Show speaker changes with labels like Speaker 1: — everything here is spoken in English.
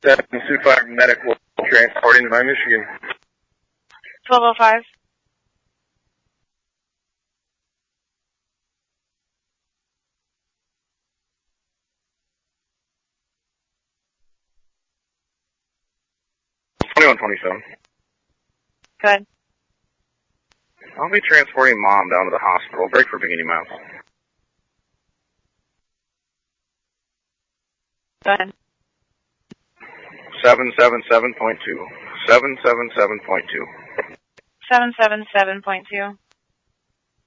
Speaker 1: 725 medical transporting by Michigan.
Speaker 2: 1205.
Speaker 1: $21.27.
Speaker 2: Go ahead.
Speaker 1: I'll be transporting Mom down to the hospital. Break for Bikini Mouse.
Speaker 2: Go ahead.
Speaker 1: 777.2. 777.2.
Speaker 2: 777.2.